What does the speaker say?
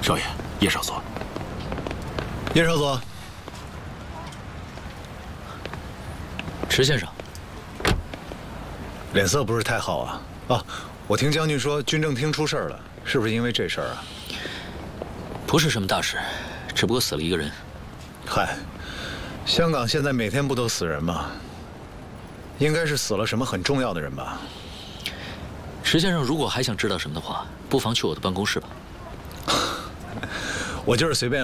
少爷，叶少佐。 叶少佐， 池先生， 脸色不是太好啊。哦，我听将军说军政厅出事了，是不是因为这事儿啊？ 不是什么大事，只不过死了一个人。 嗨，香港现在每天不都死人吗？应该是死了什么很重要的人吧？ 池先生，如果还想知道什么的话，不妨去我的办公室吧。 我就是随便